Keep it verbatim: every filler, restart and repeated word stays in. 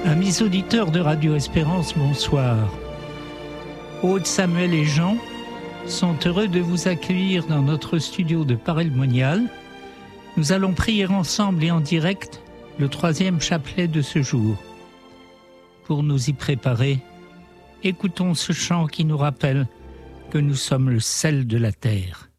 Amis auditeurs de Radio Espérance, bonsoir. Aude, Samuel et Jean sont heureux de vous accueillir dans notre studio de Paray-le-Monial. Nous allons prier ensemble et en direct le troisième chapelet de ce jour. Pour nous y préparer, écoutons ce chant qui nous rappelle que nous sommes le sel de la terre.